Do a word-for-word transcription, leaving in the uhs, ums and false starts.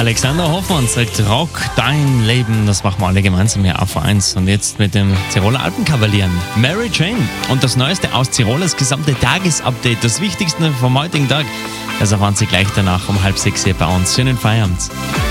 Alexander Hoffmann sagt Rock dein Leben. Das machen wir alle gemeinsam hier auf eins. Und jetzt mit dem Tiroler Alpenkavalieren. Mary Jane und das Neueste aus Tirolers gesamte Tagesupdate. Das Wichtigste vom heutigen Tag. Das erfahren Sie gleich danach um halb sechs hier bei uns. Schönen Feierabend.